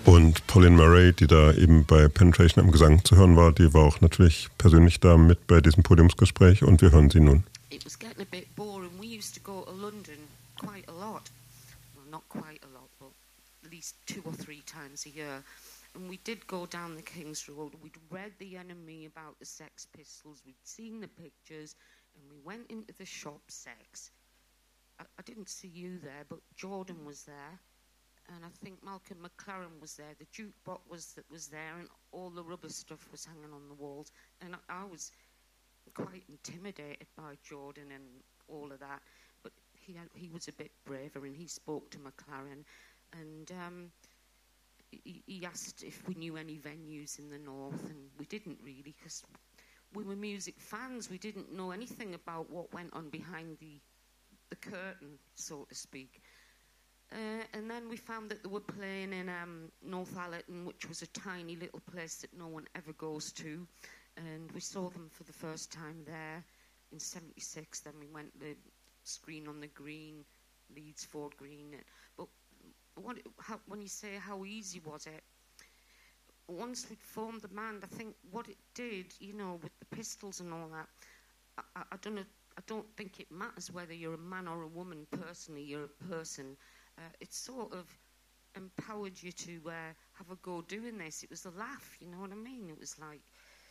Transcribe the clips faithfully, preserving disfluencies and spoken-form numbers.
Und Pauline Murray, die da eben bei Penetration am Gesang zu hören war, die war auch natürlich persönlich da mit bei diesem Podiumsgespräch und wir hören sie nun. It was getting a bit boring. We used to go to London quite a lot. Well, not quite a lot, but at least two or three times a year. And we did go down the King's Road. We'd read The Enemy about the Sex Pistols. We'd seen the pictures. And we went into the shop, Sex. I, I didn't see you there, but Jordan was there. And I think Malcolm McLaren was there. The jukebox was that was there, and all the rubber stuff was hanging on the walls. And I, I was quite intimidated by Jordan and all of that. But he had, he was a bit braver, and he spoke to McLaren, and um, he, he asked if we knew any venues in the north, and we didn't really, because we were music fans. We didn't know anything about what went on behind the the curtain, so to speak. Uh, and then we found that they were playing in um, North Allerton, which was a tiny little place that no one ever goes to. And we saw them for the first time there in seventy-six. Then we went to the screen on the Green, Leeds Ford Green. But what, how, when you say how easy was it, once we'd formed the band, I think what it did, you know, with the Pistols and all that, I, I, I don't know, I don't think it matters whether you're a man or a woman. Personally, you're a person. Uh, it sort of empowered you to uh, have a go doing this. It was a laugh, you know what I mean? It was like,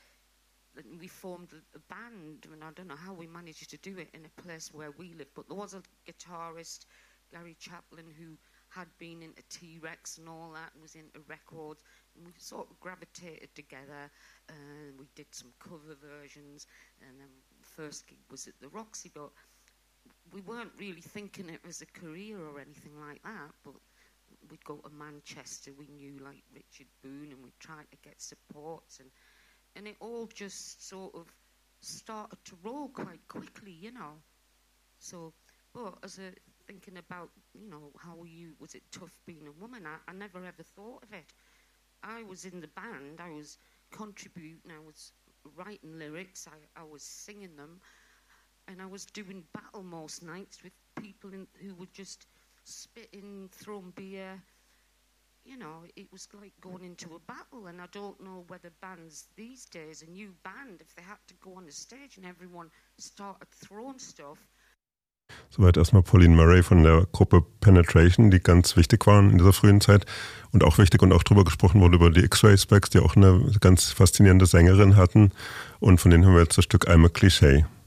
we formed a, a band, and I don't know how we managed to do it in a place where we live, but there was a guitarist, Gary Chaplin, who had been into T-Rex and all that, and was into records, and we sort of gravitated together, and we did some cover versions, and then the first gig was at the Roxy, but we weren't really thinking it was a career or anything like that, but we'd go to Manchester, we knew like Richard Boone, and we'd try to get supports, and and it all just sort of started to roll quite quickly, you know. So, but as a thinking about, you know, how you, was it tough being a woman? I, I never ever thought of it. I was in the band, I was contributing, I was writing lyrics, I, I was singing them, and I was doing battle most nights with people in, who were just spitting, throwing beer. You know, it was like going into a battle, and I don't know whether bands these days, a new band, if they had to go on the stage and everyone started throwing stuff. Soweit erstmal Pauline Murray von der Gruppe Penetration, die ganz wichtig waren in dieser frühen Zeit und auch wichtig und auch drüber gesprochen wurde über die X-Ray Specs, die auch eine ganz faszinierende Sängerin hatten, und von denen haben wir jetzt das Stück I'm a Cliché.